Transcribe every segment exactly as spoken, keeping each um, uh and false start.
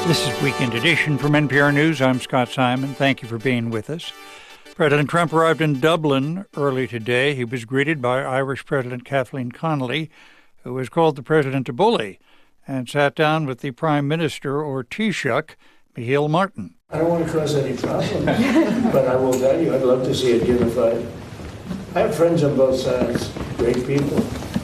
This is Weekend Edition from N P R News. I'm Scott Simon. Thank you for being with us. President Trump arrived in Dublin early today. He was greeted by Irish President Kathleen Connolly, who was called the president a bully, and sat down with the Prime Minister, or Taoiseach, Micheál Martin. I don't want to cause any problems, but I will tell you, I'd love to see it unified. I have friends on both sides, great people.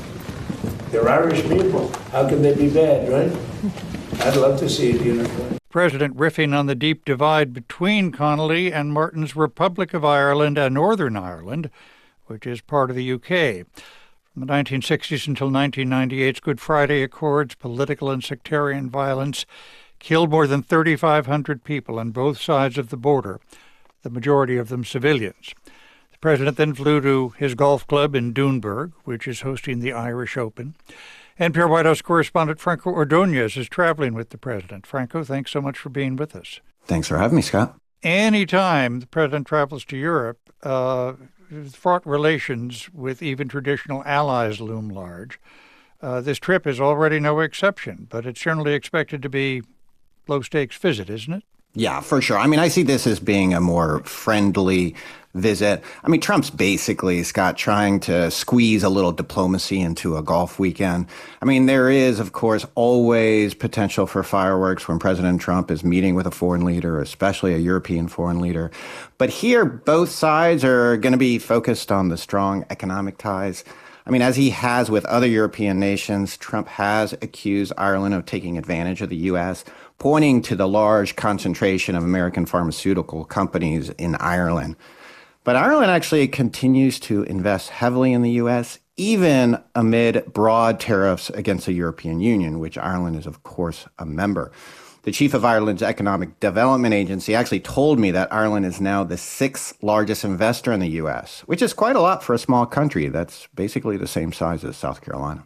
They're Irish people. How can they be bad, right? I'd love to see it unified. President riffing on the deep divide between Connolly and Martin's Republic of Ireland and Northern Ireland, which is part of the U K. From the nineteen sixties until nineteen ninety-eight's Good Friday Accords, political and sectarian violence killed more than thirty-five hundred people on both sides of the border, the majority of them civilians. The president then flew to his golf club in Doonburg, which is hosting the Irish Open. N P R White House correspondent Franco Ordonez is traveling with the president. Franco, thanks so much for being with us. Thanks for having me, Scott. Anytime the president travels to Europe, uh, fraught relations with even traditional allies loom large. Uh, this trip is already no exception, but it's generally expected to be low-stakes visit, isn't it? Yeah, for sure. I mean, I see this as being a more friendly visit. I mean, Trump's basically, Scott, trying to squeeze a little diplomacy into a golf weekend. I mean, there is, of course, always potential for fireworks when President Trump is meeting with a foreign leader, especially a European foreign leader. But here, both sides are going to be focused on the strong economic ties. I mean, as he has with other European nations, Trump has accused Ireland of taking advantage of the U S, pointing to the large concentration of American pharmaceutical companies in Ireland. But Ireland actually continues to invest heavily in the U S, even amid broad tariffs against the European Union, which Ireland is, of course, a member. The chief of Ireland's Economic Development Agency actually told me that Ireland is now the sixth largest investor in the U S, which is quite a lot for a small country that's basically the same size as South Carolina.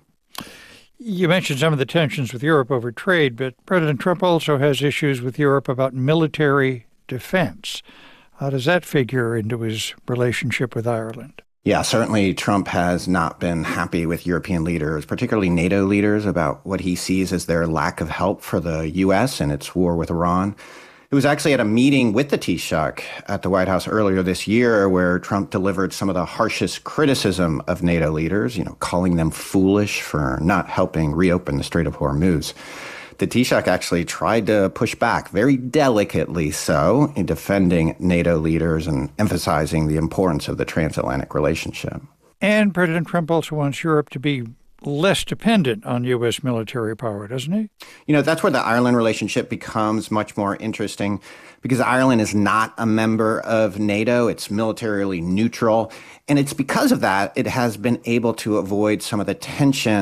You mentioned some of the tensions with Europe over trade, but President Trump also has issues with Europe about military defense. How does that figure into his relationship with Ireland? Yeah, certainly Trump has not been happy with European leaders, particularly NATO leaders, about what he sees as their lack of help for the U S and its war with Iran. It was actually at a meeting with the Taoiseach at the White House earlier this year where Trump delivered some of the harshest criticism of NATO leaders, you know, calling them foolish for not helping reopen the Strait of Hormuz. The Taoiseach actually tried to push back, very delicately so, in defending NATO leaders and emphasizing the importance of the transatlantic relationship. And President Trump also wants Europe to be less dependent on U S military power, doesn't he? You know, that's where the Ireland relationship becomes much more interesting because Ireland is not a member of NATO. It's militarily neutral. And it's because of that it has been able to avoid some of the tension